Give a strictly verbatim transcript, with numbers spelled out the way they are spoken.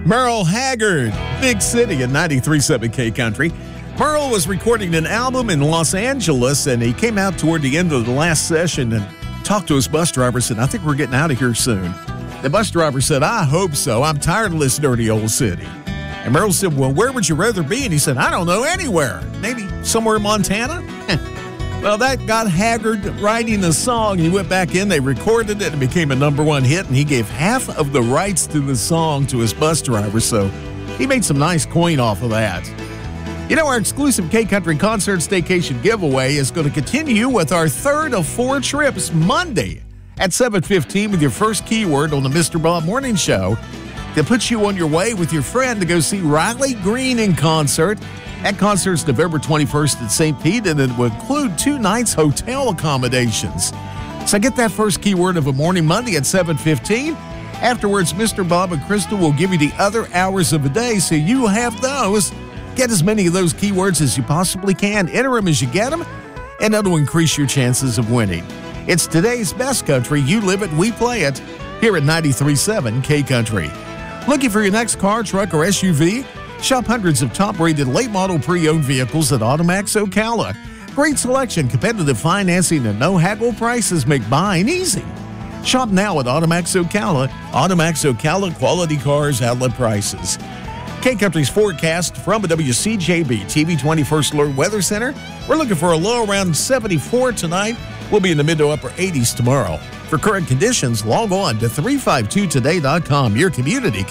Merle Haggard, Big City at ninety-three point seven K Country. Merle was recording an album in Los Angeles, and he came out toward the end of the last session and talked to his bus driver, said, I think we're getting out of here soon. The bus driver said, I hope so. I'm tired of this dirty old city. And Merle said, well, where would you rather be? And he said, I don't know, anywhere. Maybe somewhere in Montana? Well, that got Haggard writing the song. He went back in, they recorded it, and it became a number one hit, and he gave half of the rights to the song to his bus driver, so he made some nice coin off of that. You know, our exclusive K-Country Concert Staycation giveaway is going to continue with our third of four trips Monday at seven fifteen with your first keyword on the Mister Bob Morning Show that puts you on your way with your friend to go see Riley Green in concert. That concert's November twenty-first at Saint Pete, and it will include two nights hotel accommodations. So get that first keyword of a morning Monday at seven fifteen. Afterwards, Mister Bob and Crystal will give you the other hours of the day, so you have those. Get as many of those keywords as you possibly can. Enter them as you get them, and that'll increase your chances of winning. It's today's best country. You live it, we play it, here at ninety-three point seven K Country. Looking for your next car, truck, or S U V? Shop hundreds of top-rated late-model pre-owned vehicles at Automax Ocala. Great selection, competitive financing, and no haggle prices make buying easy. Shop now at Automax Ocala. Automax Ocala, quality cars, outlet prices. K-Country's forecast from a W C J B T V twenty-first Alert Weather Center. We're looking for a low around seventy-four tonight. We'll be in the mid to upper eighties tomorrow. For current conditions, log on to three five two today dot com, your community